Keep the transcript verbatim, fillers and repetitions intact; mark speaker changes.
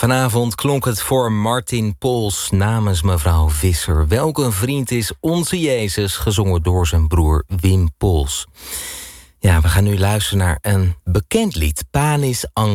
Speaker 1: Vanavond klonk het voor Martin Pols namens mevrouw Visser. Welk een vriend is onze Jezus, gezongen door zijn broer Wim Pols. Ja, we gaan nu luisteren naar een bekend lied, Panis Ang.